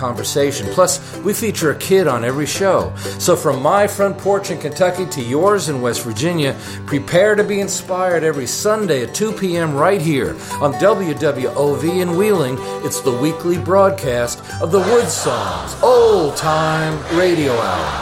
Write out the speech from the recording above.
conversation. Plus, we feature a kid on every show. So from my front porch in Kentucky to yours in West Virginia, prepare to be inspired every Sunday at 2 p.m. right here on WWOV in Wheeling. It's the weekly broadcast of the Wood Songs Old Time Radio Hour.